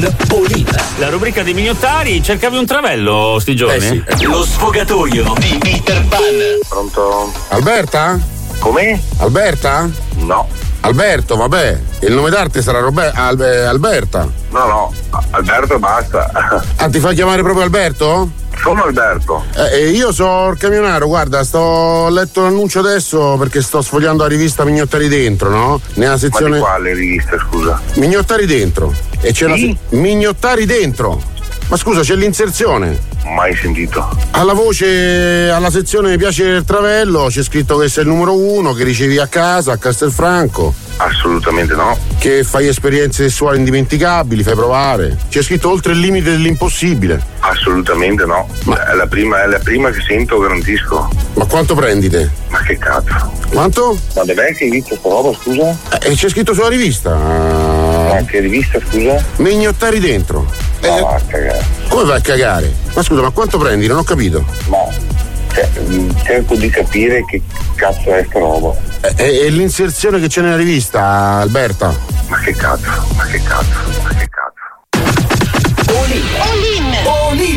con Olin. La rubrica dei mignottari, cercavi un travello sti giorni? Sì. Lo sfogatoio di Peter Pan. Pronto? Alberta? Come? Alberta? No. Alberto, vabbè. Il nome d'arte sarà Alberta. No, Alberto basta. Ah, ti fai chiamare proprio Alberto? Sono Alberto. Io sono il camionaro, guarda, ho letto l'annuncio adesso perché sto sfogliando la rivista Mignottari Dentro, no? Nella sezione. Ma di quale rivista, scusa? Mignottari Dentro. E c'è Mignottari Dentro. Ma scusa, c'è l'inserzione. Mai sentito. Alla voce, alla sezione Mi piace il travello, c'è scritto che sei il numero 1, che ricevi a casa, a Castelfranco. Assolutamente no. Che fai esperienze sessuali indimenticabili, fai provare. C'è scritto oltre il limite dell'impossibile. Assolutamente no. Ma è la prima che sento, garantisco. Ma quanto prendi te? Ma che cazzo? Quanto? Ma dov'è che hai visto sta roba, scusa? C'è scritto sulla rivista. Ma che rivista, scusa? Mignottari Dentro. Ma va a cagare. Come vai a cagare? Ma scusa, ma quanto prendi? Non ho capito. Cerco di capire che cazzo è sta roba. È l'inserzione che c'è nella rivista, Alberta. Ma che cazzo? Olin.